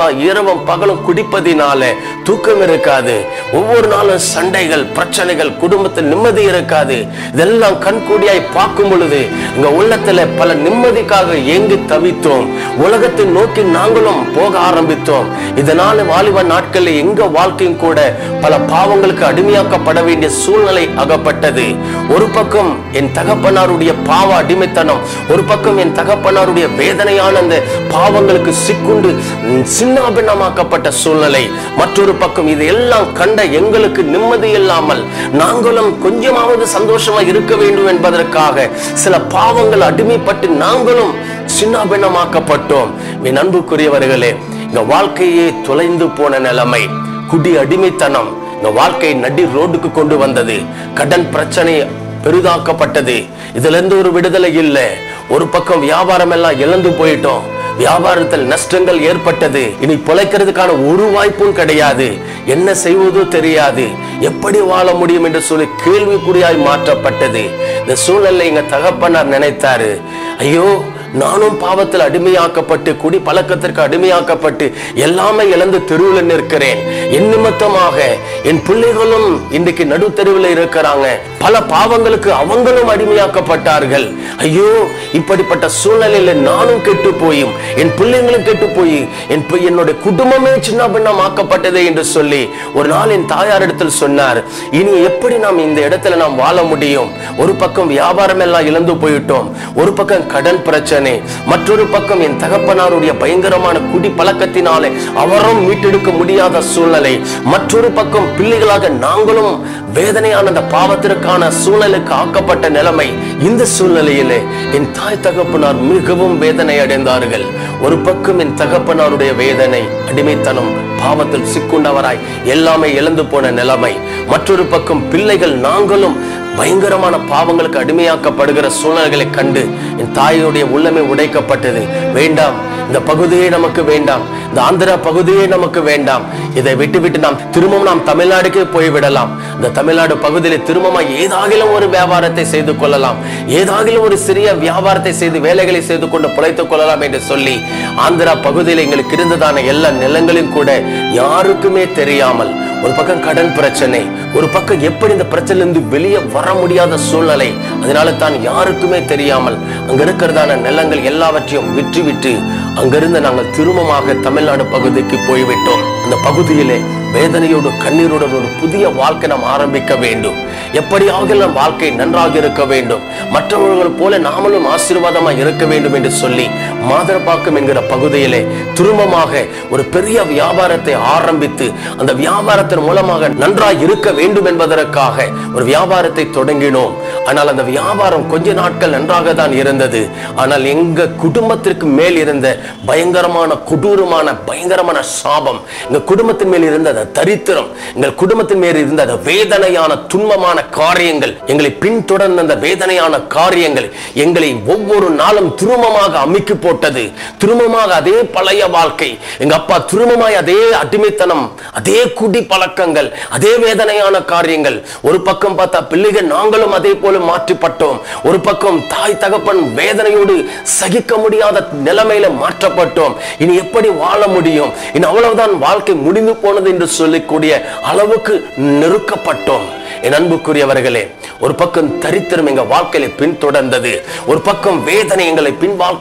கண்டிப்பா இரவும் பகலும் குடிப்பதினால தூக்கம் இருக்காது. ஒவ்வொரு நாளும் சண்டைகள், பிரச்சனைகள், குடும்பத்தில் நிம்மதி இருக்காது. இதெல்லாம் கண்கூடியாய் பார்க்கும் பொழுது எங்க உள்ளத்துல பல நிம்மதிக்காக ஏங்கி தவித்தோம். உலகத்தை நோக்கி நாங்களும் போக ஆரம்பித்தோம். இதனால வாலிப நாட்களில் எங்க வாழ்க்கையும் கூட பல பாவங்களுக்கு அடிமையாக்கப்பட வேண்டிய சூழ்நிலை அகப்பட்டது. ஒரு பக்கம் என் தகப்பனாருடைய பாவ அடிமைத்தனம், ஒரு பக்கம் என் தகப்பனாருடைய வேதனையான அந்த பாவங்களுக்கு சிக்குண்டு சின்னாபின்னமாக்கப்பட்ட சூழ்நிலை, மற்றொரு பக்கம் இதையெல்லாம் கண்ட எங்களுக்கு நிம்மதி இல்லாமல் நாங்களும் கொஞ்சமாவது சந்தோஷமா இருக்க வேண்டும் என்பதற்காக சில பாவங்கள் அடிமைப்பட்டு நாங்களும் சின்னாபின்னமாக்கப்பட்டோம். என் அன்புக்குரியவர்களே, இந்த வாழ்க்கையே தொலைந்து போன நிலைமை, குடி அடிமைத்தனம் இந்த வாழ்க்கையை நடி ரோடுக்கு கொண்டு வந்தது. கடன் பிரச்சனை பெரிதாக்கப்பட்டது. இதுல இருந்து ஒரு விடுதலை இல்லை. ஒரு பக்கம் வியாபாரம் எல்லாம் இழந்து போயிட்டோம். வியாபாரத்தில் நஷ்டங்கள் ஏற்பட்டது. இனி பிழைக்கிறதுக்கான ஒரு வாய்ப்பும் கிடையாது. என்ன செய்வதோ தெரியாது. எப்படி வாழ முடியும் என்று சொல்லி கேள்விக்குறியாய் மாற்றப்பட்டது. இந்த சூழ்நிலை எங்க தகப்பனார் நினைத்தாரு, ஐயோ நானும் பாவத்தில் அடிமையாக்கப்பட்டு குடி பழக்கத்திற்கு அடிமையாக்கப்பட்டு எல்லாமே இழந்து தெருவில் நிற்கிறேன். என் நிமித்தமாக என் பிள்ளைகளும் இன்றைக்கு நடு தெருவில் இருக்கிறாங்க. பல பாவங்களுக்கு அவங்களும் அடிமையாக்கப்பட்டார்கள். ஐயோ இப்படிப்பட்ட சூழ்நிலையில நானும் கெட்டு போயும் என் பிள்ளைங்களும் கெட்டு போய் என்னுடைய குடும்பமே சின்ன பின்னமாக்கப்பட்டதே என்று சொல்லி ஒரு நாள் என் தாயார் இடத்தில் சொன்னார், இனி எப்படி நாம் இந்த இடத்துல நாம் வாழ முடியும்? ஒரு பக்கம் வியாபாரம் எல்லாம் இழந்து போயிட்டோம், ஒரு பக்கம் கடன் பிரச்சனை, மற்றொரு பக்கம் என் தகப்பனாருடைய பயங்கரமான குடி பழக்கத்தினாலே அவரும் மீட்டெடுக்க முடியாத சூழ்நிலை, மற்றொரு பக்கம் பிள்ளைகளாக நாங்களும் வேதனையான அந்த பாவத்திற்கான சூழ்நிலைக்கு ஆக்கப்பட்ட நிலைமை. இந்த சூழ்நிலையிலே என் தாய் தகப்பனார் மிகவும் வேதனை அடைந்தார்கள். ஒரு பக்கம் என் தகப்பனாருடைய வேதனை, அடிமைத்தனம், பாவத்தில் சிக்குண்டவராய் எல்லாமே இழந்து போன நிலைமை, மற்றொரு பக்கம் பிள்ளைகள் நாங்களும் பயங்கரமான பாவங்களுக்கு அடிமையாக்கப்படுகிற சூழ்நிலைகளை கண்டு என் தாயுடைய உள்ளமே உடைக்கப்பட்டது. வேண்டாம், இந்த பகுதியே நமக்கு வேண்டாம், இந்த ஆந்திரா பகுதியே நமக்கு வேண்டாம், இதை விட்டு நாம் திரும்பவும் நாம் தமிழ்நாடுக்கே போய்விடலாம். இந்த தமிழ்நாடு பகுதியில் திரும்பமா ஏதாகிலும் ஒரு வியாபாரத்தை செய்து கொள்ளலாம், ஏதாகிலும் ஒரு சிறிய வியாபாரத்தை செய்து வேலைகளை செய்து கொண்டு பிழைத்துக் கொள்ளலாம் என்று சொல்லி ஆந்திரா பகுதியில் எங்களுக்கு இருந்ததான எல்லா நிலங்களையும் கூட யாருக்குமே தெரியாமல், ஒரு பக்கம் கடன் பிரச்சனை, ஒரு பக்கம் எப்படி இந்த பிரச்சனையிலிருந்து வெளியே வர முடியாத சூழ்நிலை, அதனால தான் யாருக்குமே தெரியாமல் அங்க இருக்கிறதான நிலங்கள் எல்லாவற்றையும் விற்று அங்கிருந்து நாங்கள் திரும்பமாக தமிழ்நாடு பகுதிக்கு போய்விட்டோம். அந்த பகுதியிலே வேதனையோடு கண்ணீருடன் ஒரு புதிய வாழ்க்கை நாம் ஆரம்பிக்க வேண்டும். எப்படியாக நம் வாழ்க்கை நன்றாக இருக்க வேண்டும், மற்றவர்கள் போல நாமளும் ஆசீர்வாதமாக இருக்க வேண்டும் என்று சொல்லி மாதரப்பாக்கம் என்கிற பகுதியிலே திரும்பமாக ஒரு பெரிய வியாபாரத்தை ஆரம்பித்து அந்த வியாபாரத்தின் மூலமாக நன்றாக இருக்க வேண்டும் என்பதற்காக ஒரு வியாபாரத்தை தொடங்கினோம். ஆனால் அந்த வியாபாரம் கொஞ்ச நாட்கள் நன்றாக தான் இருந்தது. ஆனால் எங்க குடும்பத்திற்கு மேல் இருந்த பயங்கரமான கொடூரமான பயங்கரமான சாபம், எங்க குடும்பத்தின் மேல் இருந்த தரித்திரம், எங்கள் குடும்பத்தின் மேல் இருந்த வேதனையான துன்பமான காரியங்கள், எங்களை பின்தொடர்ந்த அந்த வேதனையான காரியங்கள் எங்களை ஒவ்வொரு நாளும் திரும்பமாக அமுக்கி போட்டது. திரும்பமாக அதே பழைய வாழ்க்கை, எங்க அப்பா திரும்பமாய் அதே அடிமைத்தனம், அதே குடி பழக்கங்கள், அதே வேதனையான காரியங்கள். ஒரு பக்கம் பார்த்தா பிள்ளைகள் நாங்களும் அதே போல மாற்றப்பட்டோம். ஒரு பக்கம் தாய் தகப்பன் வேதனையோடு சகிக்க முடியாத நிலைமையில மாற்றப்பட்டோம். இனி எப்படி வாழ முடியும்? இனி அவ்வளவுதான், வாழ்க்கை முடிந்து போனது என்று சொல்லக்கூடிய அளவுக்கு நெருக்கப்பட்டோம். என் அன்புக்குரியவர்களே, ஒரு பக்கம் தரித்திரம் எங்க வாழ்க்கையில பின்தொடர்ந்தது, ஒரு பக்கம் வேதனை எங்களை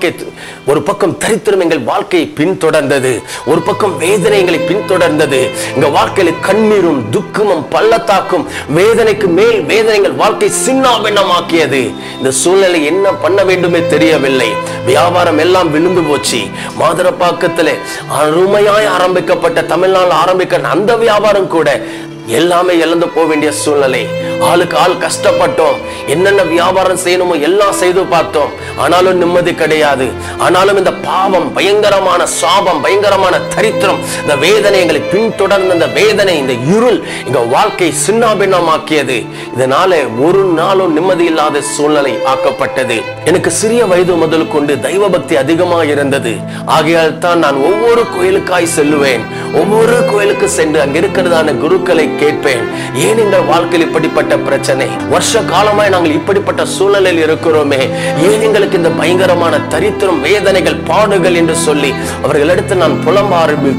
ஒரு பக்கம் தரித்திரம் எங்கள் வாழ்க்கையை பின்தொடர்ந்தது, ஒரு பக்கம் வேதனை எங்களை பின்தொடர்ந்தது. எங்க வாழ்க்கையில கண்ணீரும் துக்கமும் பள்ளத்தாக்கும், வேதனைக்கு மேல் வேதனை எங்கள் வாழ்க்கை சின்னாபின்னமாக்கியது. இந்த சூழ்நிலை என்ன பண்ண வேண்டுமே தெரியவில்லை. வியாபாரம் எல்லாம் விழுந்து போச்சு. மாதரப்பாக்கத்திலே அருமையாய் ஆரம்பிக்கப்பட்ட தமிழ்நாடு ஆரம்பிக்க அந்த வியாபாரம் கூட எல்லாமே இழந்து போக வேண்டிய சூழ்நிலை. ஆளுக்கு ஆள் கஷ்டப்பட்டோம். என்னென்ன வியாபாரம் செய்யணுமோ எல்லாம் செய்து பார்த்தோம். ஆனாலும் நிம்மதி கிடையாது. ஆனாலும் இந்த பாவம், பயங்கரமான சாபம், பயங்கரமான தரித்திரம், இந்த வேதனை எங்களை பின்தொடர்ந்த இந்த வேதனை, இந்த இருள் எங்க வாழ்க்கை சின்னாபின்னமாக்கியது. இதனால ஒரு நாளும் நிம்மதி இல்லாத சூழ்நிலை ஆக்கப்பட்டது. எனக்கு சிறிய வயது முதல் கொண்டு தெய்வ பக்தி அதிகமாக இருந்தது. ஆகையால் தான் நான் ஒவ்வொரு கோயிலுக்காய் செல்லுவேன். ஒவ்வொரு கோயிலுக்கு சென்று அங்க இருக்கிறதான குருக்களை கேட்பேன். ஏன் எங்கள் வாழ்க்கையில் இப்படிப்பட்ட பிரச்சனை? வருஷ காலமாய் நாங்கள் இப்படிப்பட்ட சூழ்நிலையில் இருக்கிறோமே, ஏன் எங்களுக்கு இந்த பயங்கரமான தரித்திரம், வேதனைகள், பாடுகள் என்று சொல்லி அவர்களிடத்தில் நான் புலம்ப ஆரம்பித்தேன்.